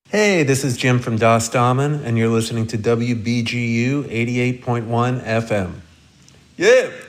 Hey, this is Jim from Das Damen, and you're listening to WBGU 88.1 FM. Yeah!